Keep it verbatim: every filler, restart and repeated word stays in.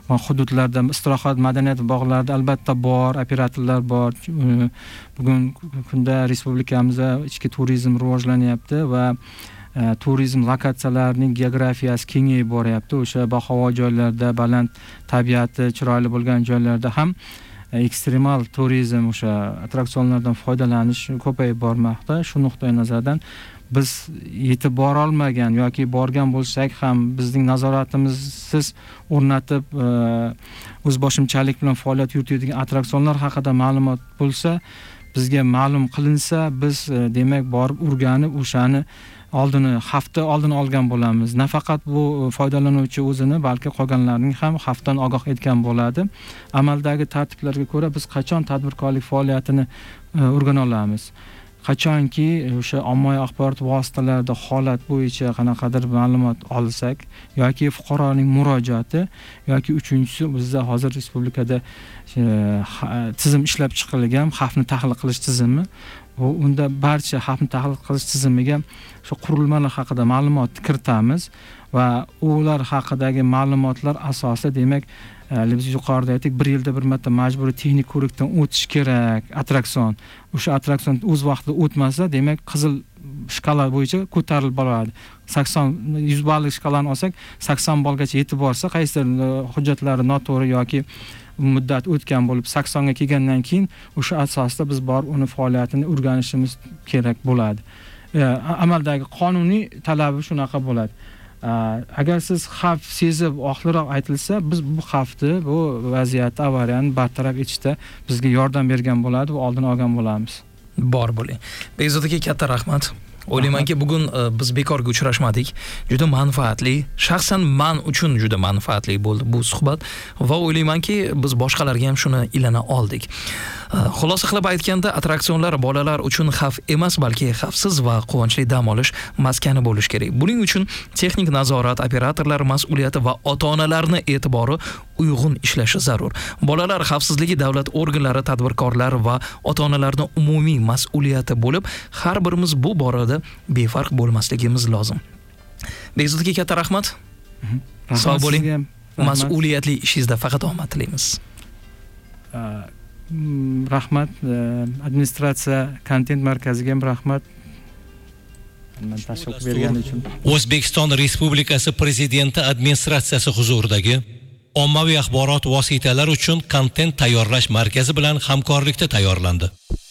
va hududlarda istirohat madaniyat bog'larida albatta bor, operatorlar bor. Bugun kunda respublikamizda ichki turizm rivojlanyapti va turizm lokatsiyalarining geografiyasi kengayib boryapti. O'sha bahavo joylarda, baland tabiati chiroyli bo'lgan joylarda ham ekstremal turizm, o'sha attraksionlardan foydalanish ko'payib bormoqda. Shu nuqtai nazardan biz yetib bora olmagan yoki borgan bo'lsak ham bizning nazoratimizsiz o'rnatib o'zboshimchalik bilan faoliyat yuritadigan attraksionlar haqida ma'lumot bo'lsa, bizga ma'lum qilinsa, biz demak borib o'rganib o'shani oldini hafta oldin olgan bo'lamiz. Nafaqat bu foydalanuvchi o'zini, balki qolganlarning ham xavfdan ogoh etgan bo'ladi. Amaldagi tartiblarga ko'ra biz qachon tadbirkorlik faoliyatini o'rgana olamiz? Qachonki o'sha ommaviy axborot vositalarida holat bo'yicha qanaqadir ma'lumot olsak yoki fuqaroning murojaati yoki uchinchisi bizda hozir respublikada tizim ishlab chiqilgan xavfni tahlil qilish tizimi. Unda barcha xavfni tahlil qilish tizimiga shu qurilmalar haqida ma'lumot kiritamiz va ular haqidagi ma'lumotlar asosida demak biz yuqorida aytdik, bir yilda bir marta majburiy texnik ko'rikdan o'tish kerak attraksion. O'sha attraksion o'z vaqtida o'tmasa, demak qizil shkala bo'yicha ko'tarilib boradi. sakson yuz ballik shkalani olsak, sakson ballgacha yetib borsa, qaysidir hujjatlari noto'g'ri yoki muddat o'tgan bo'lib saksonga kelgandan keyin o'sha asosda biz borib uni faoliyatini o'rganishimiz kerak bo'ladi. Amaldagi qonuniy talabi shunaqa bo'ladi. Agar siz xavf sezib oxirroq aytilsa, biz bu xavfni, bu vaziyatni, avariyani bartaraf etishda bizga yordam bergan bo'ladi va oldini olgan bo'lamiz. Bor bo'ling. Bekzod aka, katta rahmat. O'ylaymanki, bugun biz bekorga uchrashmadik. Juda manfaatli, shaxsan men uchun juda manfaatli bo'ldi bu suhbat va o'ylaymanki, biz boshqalarga ham shuni ilana oldik. Xulosa qilib aytganda, attraksionlar bolalar uchun xavf emas, balki xavfsiz va quvonchli dam olish maskani bo'lish kerak. Buning uchun texnik nazorat, operatorlar mas'uliyati va ota-onalarning e'tibori uyg'un ishlashi zarur. Bolalar xavfsizligi davlat organlari, tadbirkorlar va ota-onalarning umumiy mas'uliyati bo'lib, har birimiz bu borada befarq bo'lmasligimiz lozim. Bekzod aka, katta rahmat. Sog' bo'ling. Mas'uliyatli ishingizda faqat omad tilaymiz. Rahmat, administratsiya kontent markaziga ham rahmat. Men tashkil bergani uchun. O'zbekiston Respublikasi Prezidenti administratsiyasi huzuridagi ommaviy axborot vositalari uchun kontent tayyorlash markazi bilan hamkorlikda tayyorlandi.